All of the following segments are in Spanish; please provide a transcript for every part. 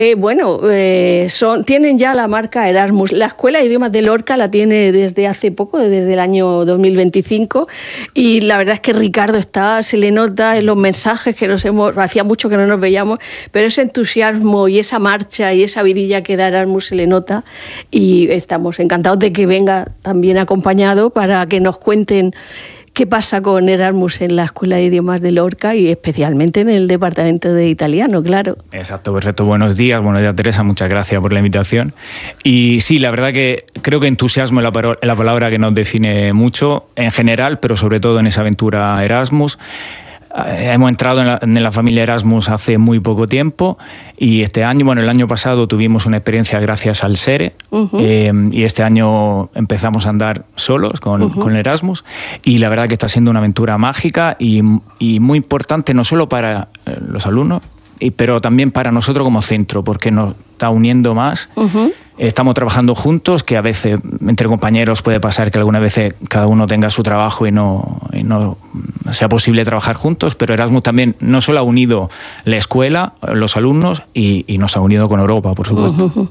Tienen ya la marca Erasmus. La Escuela de Idiomas de Lorca la tiene desde hace poco, desde el año 2025, y la verdad es que Ricardo se le nota en los mensajes que hacía mucho que no nos veíamos, pero ese entusiasmo y esa marcha y esa vidilla que da Erasmus se le nota, y estamos encantados de que venga también acompañado para que nos cuenten qué pasa con Erasmus en la Escuela de Idiomas de Lorca y especialmente en el departamento de italiano, claro. Exacto, perfecto. Buenos días, Teresa, muchas gracias por la invitación. Y sí, la verdad que creo que entusiasmo es la palabra que nos define mucho en general, pero sobre todo en esa aventura Erasmus. Hemos entrado en la familia Erasmus hace muy poco tiempo y el año pasado tuvimos una experiencia gracias al SERE, y este año empezamos a andar solos con Erasmus, y la verdad que está siendo una aventura mágica y muy importante, no solo para los alumnos, pero también para nosotros como centro, porque nos está uniendo más. Estamos trabajando juntos, que a veces entre compañeros puede pasar que algunas veces cada uno tenga su trabajo y no sea posible trabajar juntos, pero Erasmus también no solo ha unido la escuela, los alumnos, y nos ha unido con Europa, por supuesto.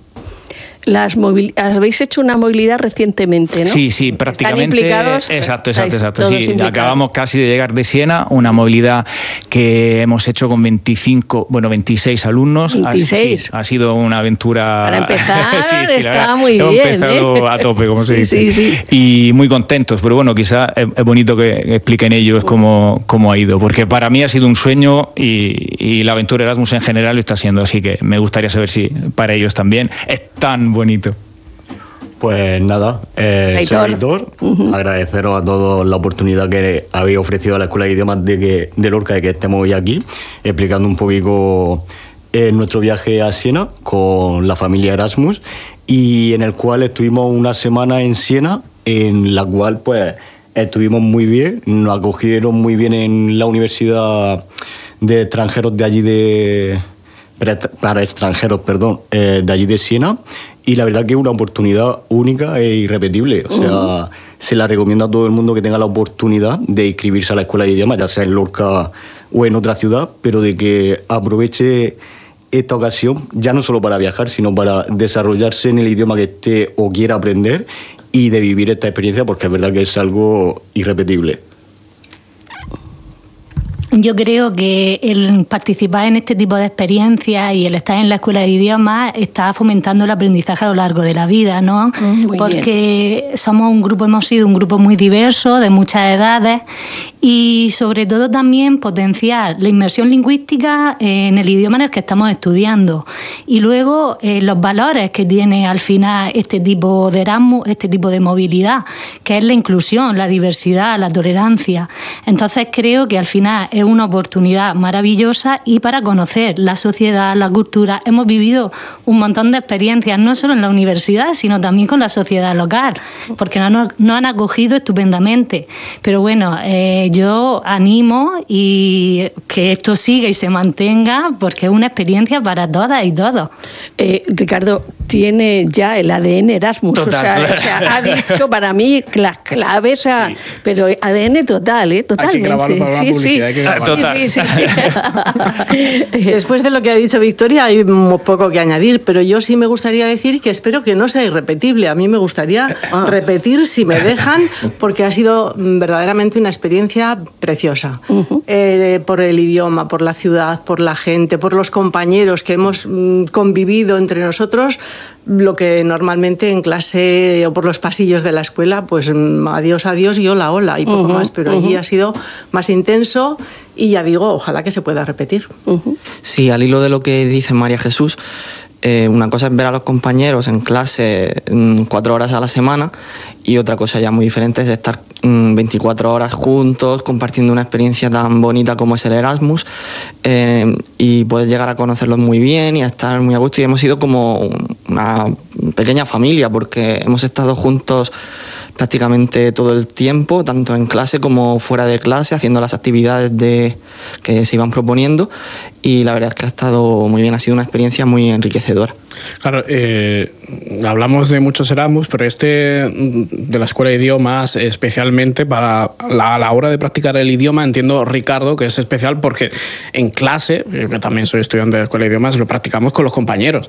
Habéis hecho una movilidad recientemente, ¿no? Sí, prácticamente. ¿Están implicados? Exacto. Sí, acabamos casi de llegar de Siena, una movilidad que hemos hecho con 26 alumnos. 26. Ha sido una aventura. Para empezar, está muy bien. Hemos empezado a tope, como se dice. Sí. Y muy contentos, pero bueno, quizás es bonito que expliquen ellos cómo ha ido, porque para mí ha sido un sueño y la aventura Erasmus en general lo está siendo, así que me gustaría saber si para ellos también es tan bonito. Pues nada, soy Aitor. Agradeceros a todos la oportunidad que habéis ofrecido a la Escuela de Idiomas de Lorca de que estemos hoy aquí, explicando un poquito nuestro viaje a Siena con la familia Erasmus, y en el cual estuvimos una semana en Siena, en la cual pues estuvimos muy bien, nos acogieron muy bien en la Universidad de Extranjeros de allí para extranjeros, de allí de Siena. Y la verdad que es una oportunidad única e irrepetible. O sea, se la recomiendo a todo el mundo que tenga la oportunidad de inscribirse a la Escuela de Idiomas, ya sea en Lorca o en otra ciudad, pero de que aproveche esta ocasión, ya no solo para viajar, sino para desarrollarse en el idioma que esté o quiera aprender, y de vivir esta experiencia, porque es verdad que es algo irrepetible. Yo creo que el participar en este tipo de experiencias y el estar en la Escuela de Idiomas está fomentando el aprendizaje a lo largo de la vida, ¿no? Porque hemos sido un grupo muy diverso, de muchas edades, y sobre todo también potenciar la inmersión lingüística en el idioma en el que estamos estudiando, y luego los valores que tiene al final este tipo de Erasmus, este tipo de movilidad, que es la inclusión, la diversidad, la tolerancia. Entonces creo que al final es una oportunidad maravillosa, y para conocer la sociedad, la cultura. Hemos vivido un montón de experiencias, no solo en la universidad, sino también con la sociedad local, porque nos han acogido estupendamente. Pero bueno, yo animo y que esto siga y se mantenga, porque es una experiencia para todas y todos. Ricardo, tiene ya el ADN Erasmus. Total. O sea, ha dicho para mí las claves, pero ADN total, totalmente. Hay que grabarlo para una publicidad, hay que grabarlo. Sí. Después de lo que ha dicho Victoria, hay muy poco que añadir, pero yo sí me gustaría decir que espero que no sea irrepetible. A mí me gustaría repetir, si me dejan, porque ha sido verdaderamente una experiencia preciosa. Por el idioma, por la ciudad, por la gente, por los compañeros que hemos convivido entre nosotros, lo que normalmente en clase o por los pasillos de la escuela, pues adiós y hola y poco más, pero allí ha sido más intenso, y ya digo, ojalá que se pueda repetir. Sí, al hilo de lo que dice María Jesús, una cosa es ver a los compañeros en clase 4 horas a la semana, y otra cosa ya muy diferente es estar 24 horas juntos compartiendo una experiencia tan bonita como es el Erasmus, y poder llegar a conocerlos muy bien y a estar muy a gusto, y hemos sido como una pequeña familia, porque hemos estado juntos prácticamente todo el tiempo, tanto en clase como fuera de clase, haciendo las actividades que se iban proponiendo, y la verdad es que ha estado muy bien, ha sido una experiencia muy enriquecedora. Claro, hablamos de muchos Erasmus, pero de la Escuela de Idiomas, especialmente para la hora de practicar el idioma, entiendo, Ricardo, que es especial porque en clase, yo que también soy estudiante de la Escuela de Idiomas, lo practicamos con los compañeros.